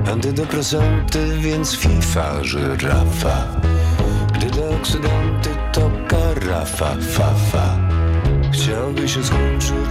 Antydepresanty, więc FIFA, żyrafa. Gdy deoksydanty to karafa, fafa. Chciałby się skończyć